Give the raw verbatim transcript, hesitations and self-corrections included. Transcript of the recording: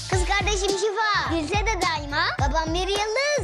Kız kardeşim Şifa. Gülse de daima. Babam bir yıldız.